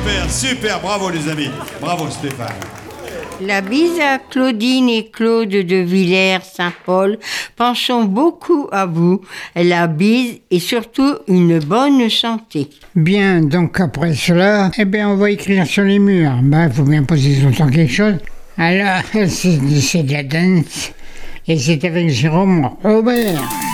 super, super, bravo les amis. Bravo Stéphane. La bise à Claudine et Claude de Villers-Saint-Paul. Pensons beaucoup à vous. La bise et surtout une bonne santé. Bien, donc après cela, on va écrire sur les murs. Il faut bien poser tout le temps quelque chose. Alors, c'est de la danse. Et c'est avec Jérôme Robert.